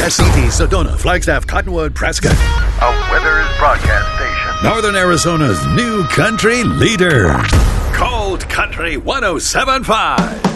Esselte, Sedona, Flagstaff, Cottonwood, Prescott. A Withers broadcast station. Northern Arizona's new country leader. Cold Country 107.5.